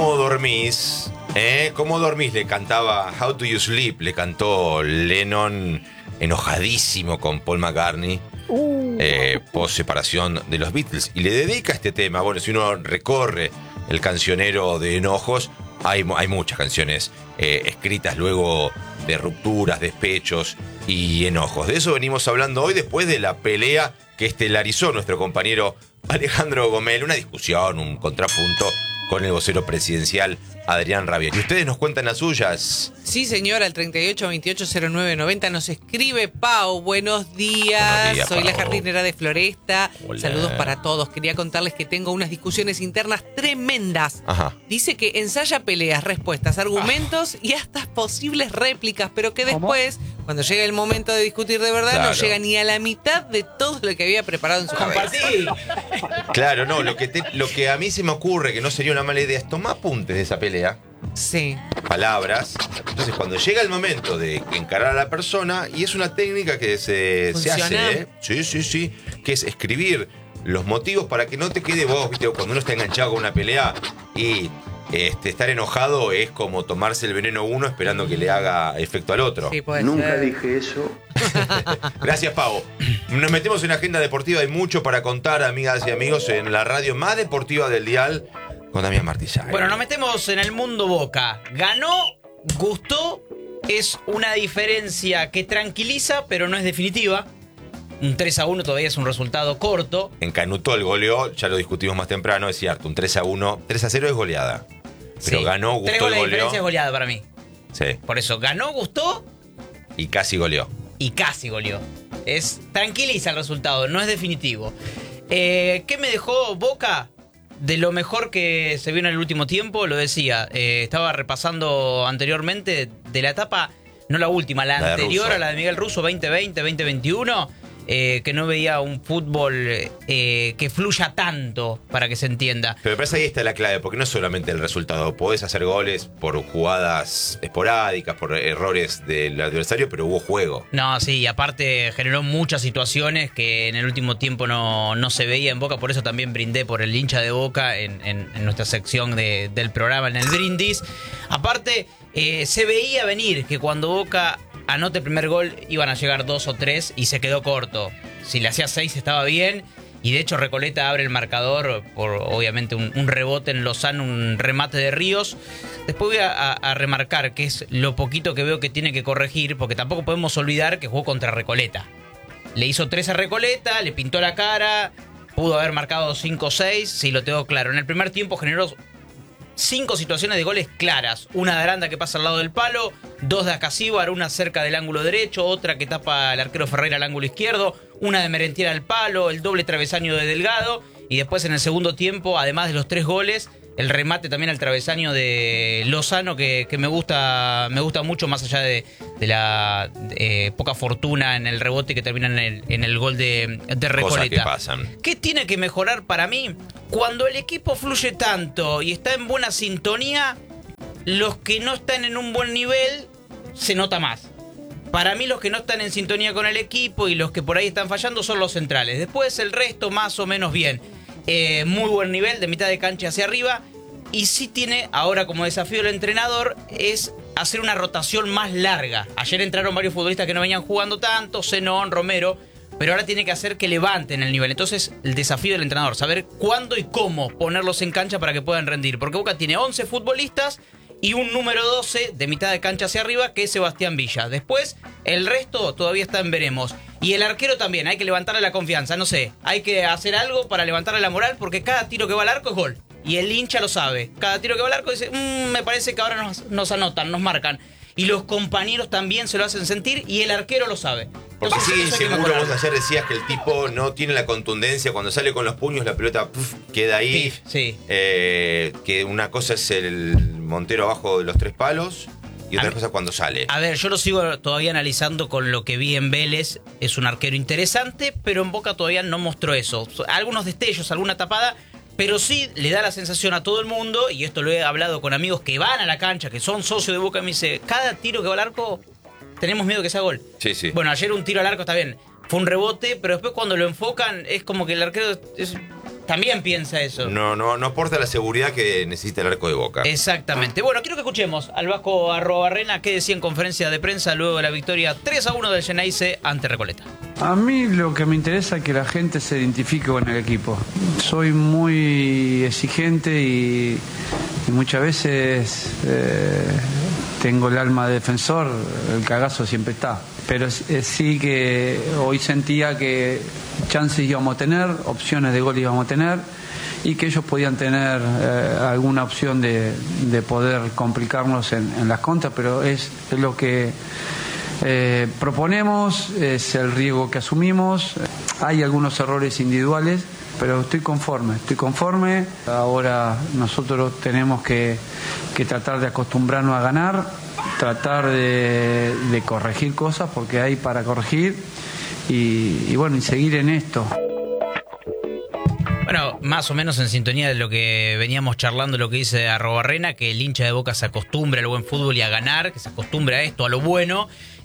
¿Cómo dormís? ¿Cómo dormís? Le cantaba How Do You Sleep, le cantó Lennon enojadísimo con Paul McCartney, post separación de los Beatles, y le dedica este tema. Bueno, si uno recorre el cancionero de enojos, hay muchas canciones escritas luego de rupturas, despechos y enojos. De eso venimos hablando hoy después de la pelea que estelarizó nuestro compañero Alejandro Gomel, una discusión, un contrapunto con el vocero presidencial Adrián Rabier. Y ustedes nos cuentan las suyas. Sí, señora, al 38280990 nos escribe Pau. Buenos días, soy Pau. La jardinera de Floresta. Hola. Saludos para todos. Quería contarles que tengo unas discusiones internas tremendas. Ajá. Dice que ensaya peleas, respuestas, argumentos y hasta posibles réplicas, pero que después, cuando llega el momento de discutir de verdad, Claro. no llega ni a la mitad de todo lo que había preparado en su cabeza. Claro, no, lo que a mí se me ocurre que no sería una mala idea es tomar apuntes de esa pelea, Sí. palabras. Entonces, cuando llega el momento de encarar a la persona, y es una técnica que se ¿Funciona? hace, sí, que es escribir los motivos para que no te quede vos, ¿viste? Cuando uno está enganchado con una pelea y estar enojado es como tomarse el veneno uno esperando que le haga efecto al otro. Sí, puede Nunca ser. dije eso. Gracias, Pavo. Nos metemos en la agenda deportiva. Hay mucho para contar, amigas y amigos, en la radio más deportiva del dial con Damián Martínez. Bueno, nos metemos en el mundo Boca. Ganó, gustó, es una diferencia que tranquiliza, pero no es definitiva. Un 3-1 todavía es un resultado corto. Encanutó el goleó, ya lo discutimos más temprano, es cierto, un 3-1. 3-0 es goleada. Pero Sí. ganó, 3 gustó el goles de diferencia es goleó. goleada para mí. Sí, Por eso, ganó, gustó y casi goleó. y casi goleó. Tranquiliza el resultado, no es definitivo. ¿Qué me dejó Boca? De lo mejor que se vio en el último tiempo, lo decía, estaba repasando anteriormente de la etapa, no la última, la La de anterior Russo. a la de Miguel Russo, 2020-2021, que no veía un fútbol que fluya tanto, para que se entienda. Pero me parece ahí está la clave, porque no es solamente el resultado. Podés hacer goles por jugadas esporádicas, por errores del adversario, pero hubo juego. No, sí, y aparte generó muchas situaciones que en el último tiempo no se veía en Boca, por eso también brindé por el hincha de Boca en nuestra sección del programa, en el brindis. Aparte, se veía venir que cuando Boca anote el primer gol iban a llegar 2 o 3 y se quedó corto. Si le hacía 6 estaba bien. Y de hecho Recoleta abre el marcador por obviamente un rebote en Lozano, un remate de Ríos. Después voy a remarcar que es lo poquito que veo que tiene que corregir, porque tampoco podemos olvidar que jugó contra Recoleta. Le hizo 3 a Recoleta, le pintó la cara, pudo haber marcado 5 o 6, sí lo tengo claro. En el primer tiempo generó 5 situaciones de goles claras. Una de Aranda que pasa al lado del palo, 2 de Acasíbar, una cerca del ángulo derecho, otra que tapa el arquero Ferreira al ángulo izquierdo, una de Merentiel al palo, el doble travesaño de Delgado, y después en el segundo tiempo, además de los 3 goles, el remate también al travesaño de Lozano que me gusta mucho, más allá de la poca fortuna en el rebote que termina en el gol de Recoleta. Cosas que pasan. ¿Qué tiene que mejorar para mí? Cuando el equipo fluye tanto y está en buena sintonía, los que no están en un buen nivel se nota más. Para mí los que no están en sintonía con el equipo y los que por ahí están fallando son los centrales. Después el resto más o menos bien. Muy buen nivel, de mitad de cancha hacia arriba. Y sí tiene, ahora como desafío el entrenador, es hacer una rotación más larga. Ayer entraron varios futbolistas que no venían jugando tanto, Zenón, Romero, pero ahora tiene que hacer que levanten el nivel. Entonces, el desafío del entrenador, saber cuándo y cómo ponerlos en cancha para que puedan rendir. Porque Boca tiene 11 futbolistas y un número 12 de mitad de cancha hacia arriba, que es Sebastián Villa. Después, el resto todavía está en veremos. Y el arquero también, hay que levantarle la confianza, no sé, hay que hacer algo para levantarle la moral, porque cada tiro que va al arco es gol. Y el hincha lo sabe. Cada tiro que va al arco dice, me parece que ahora nos anotan, nos marcan. Y los compañeros también se lo hacen sentir y el arquero lo sabe. Porque Entonces, sí, eso hay que seguro mejorar. vos ayer decías que el tipo no tiene la contundencia. Cuando sale con los puños, la pelota queda ahí. Sí. Que una cosa es el Montero abajo de los 3 palos y otra cosa cuando sale. A ver, yo lo sigo todavía analizando con lo que vi en Vélez. Es un arquero interesante, pero en Boca todavía no mostró eso. Algunos destellos, alguna tapada, pero sí le da la sensación a todo el mundo, y esto lo he hablado con amigos que van a la cancha, que son socios de Boca, y me dice, cada tiro que va al arco, tenemos miedo que sea gol. Sí, sí. Bueno, ayer un tiro al arco está bien, fue un rebote, pero después cuando lo enfocan es como que el arquero está también piensa eso. No aporta la seguridad que necesita el arco de Boca. Exactamente. Bueno, quiero que escuchemos al Vasco Arruabarrena que decía en conferencia de prensa luego de la victoria 3-1 del Geneise ante Recoleta. A mí lo que me interesa es que la gente se identifique con el equipo. Soy muy exigente y muchas veces tengo el alma de defensor, el cagazo siempre está. Pero sí que hoy sentía que chances íbamos a tener, opciones de gol íbamos a tener y que ellos podían tener alguna opción de poder complicarnos en las contras, pero es lo que proponemos, es el riesgo que asumimos. Hay algunos errores individuales, pero estoy conforme. Ahora nosotros tenemos que tratar de acostumbrarnos a ganar, tratar de corregir cosas porque hay para corregir y bueno, y seguir en esto. Bueno, más o menos en sintonía de lo que veníamos charlando, lo que dice Arruabarrena, que el hincha de Boca se acostumbre al buen fútbol y a ganar, que se acostumbre a esto, a lo bueno.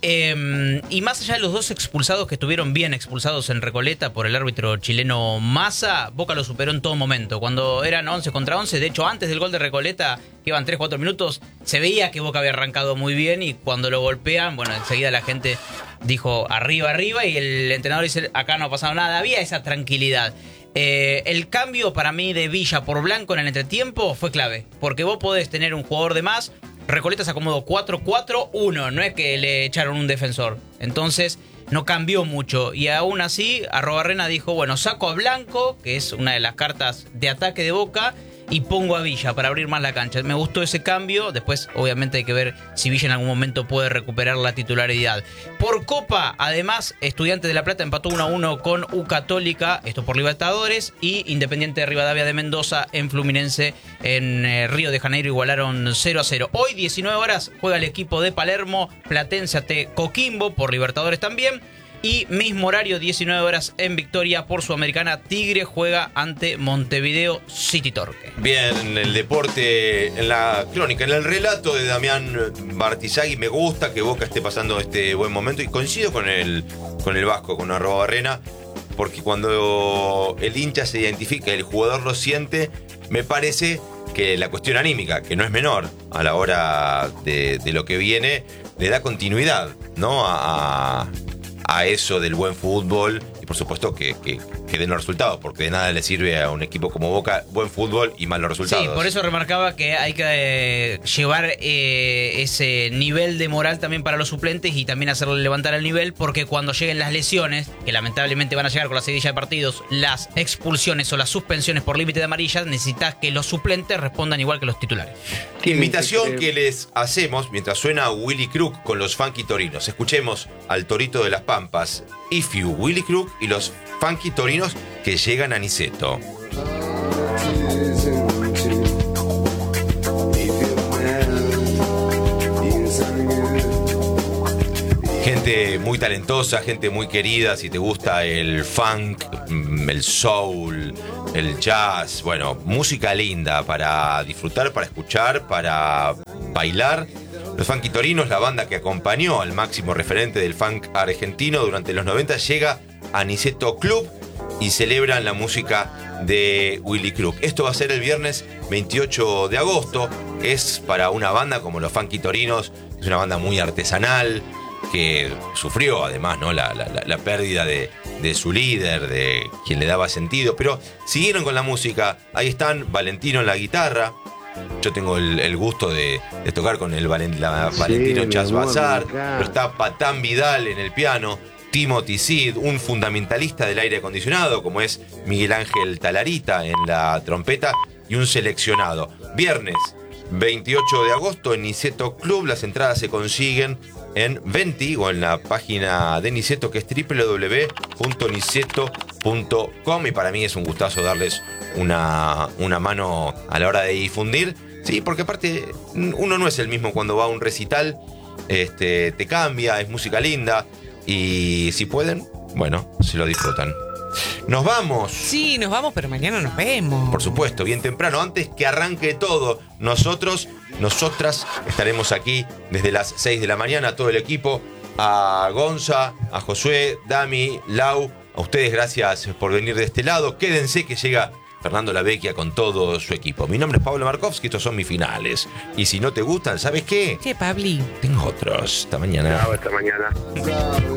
Y más allá de los dos expulsados que estuvieron bien expulsados en Recoleta por el árbitro chileno Massa, Boca lo superó en todo momento. Cuando eran 11 contra 11, de hecho antes del gol de Recoleta, que iban 3-4 minutos, se veía que Boca había arrancado muy bien y cuando lo golpean, bueno, enseguida la gente dijo arriba, arriba y el entrenador dice acá no ha pasado nada, había esa tranquilidad. El cambio para mí de Villa por Blanco en el entretiempo fue clave, porque vos podés tener un jugador de más. Recoleta se acomodó 4-4-1, no es que le echaron un defensor. Entonces no cambió mucho. Y aún así, Arruabarrena dijo, bueno, saco a Blanco, que es una de las cartas de ataque de Boca, y pongo a Villa para abrir más la cancha. Me gustó ese cambio. Después, obviamente, hay que ver si Villa en algún momento puede recuperar la titularidad. Por Copa, además, Estudiantes de La Plata empató 1-1 con U Católica, esto por Libertadores, y Independiente de Rivadavia de Mendoza en Fluminense en Río de Janeiro igualaron 0-0. Hoy, 19 horas, juega el equipo de Palermo, Platense ante Coquimbo por Libertadores también. Y mismo horario, 19 horas en Victoria por Sudamericana, Tigre juega ante Montevideo City Torque. Bien, en el deporte, en la crónica, en el relato de Damián Martizagui, me gusta que Boca esté pasando este buen momento y coincido con el Vasco, con Arruabarrena, porque cuando el hincha se identifica, el jugador lo siente, me parece que la cuestión anímica, que no es menor a la hora de lo que viene, le da continuidad, ¿no? A eso del buen fútbol y por supuesto que den los resultados, porque de nada le sirve a un equipo como Boca buen fútbol y malos resultados. Sí, por eso remarcaba que hay que llevar ese nivel de moral también para los suplentes y también hacerle levantar el nivel, porque cuando lleguen las lesiones, que lamentablemente van a llegar con la seguidilla de partidos, las expulsiones o las suspensiones por límite de amarillas, necesitas que los suplentes respondan igual que los titulares. Invitación que les hacemos mientras suena Willy Crook con los Funky Torinos. Escuchemos al Torito de las Pampas, If You, Willy Crook y los Funky Torinos que llegan a Niceto. Gente muy talentosa, gente muy querida, si te gusta el funk, el soul, el jazz, bueno, música linda para disfrutar, para escuchar, para bailar. Los Funky Torinos, la banda que acompañó al máximo referente del funk argentino durante los 90, llega a Niceto Club y celebran la música de Willy Crook. Esto va a ser el viernes 28 de agosto. Es para una banda como los Funky Torinos, es una banda muy artesanal, que sufrió además, ¿no?, la pérdida de su líder, de quien le daba sentido, pero siguieron con la música. Ahí están Valentino en la guitarra. Yo tengo el gusto de tocar con el Valentino Jazz Bazar, pero está Patán Vidal en el piano, Timothy Sid, un fundamentalista del aire acondicionado como es Miguel Ángel Talarita en la trompeta, y un seleccionado. Viernes 28 de agosto en Niceto Club. Las entradas se consiguen en Venti o en la página de Niceto, que es www.niceto.com, y para mí es un gustazo darles una mano a la hora de difundir. Sí, porque aparte uno no es el mismo cuando va a un recital, te cambia, es música linda y si pueden, bueno, se lo disfrutan. Nos vamos. Sí, nos vamos, pero mañana nos vemos. Por supuesto, bien temprano, antes que arranque todo. Nosotras estaremos aquí desde las 6 de la mañana, todo el equipo. A Gonza, a Josué, Dami, Lau, a ustedes gracias por venir de este lado. Quédense que llega Fernando Lavecchia con todo su equipo. Mi nombre es Pablo Markovsky, estos son mis finales. Y si no te gustan, ¿sabes qué? ¿Qué, Pabli? Tengo otros. Hasta mañana. Chao, hasta mañana.